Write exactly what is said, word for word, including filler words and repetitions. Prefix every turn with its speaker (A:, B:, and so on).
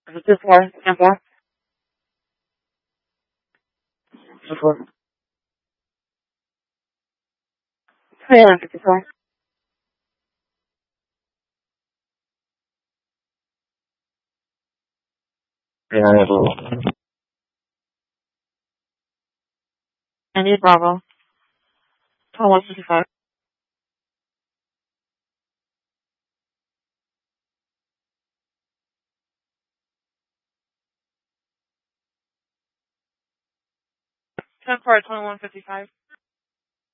A: Two four, ten four, two four. Twenty-one fifty-four. Yeah. I need Bravo. Twenty-one fifty-five. Ten four, twenty-one fifty-five.